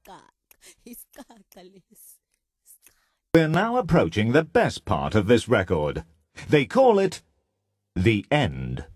We're now approaching the best part of this record. They call it the end.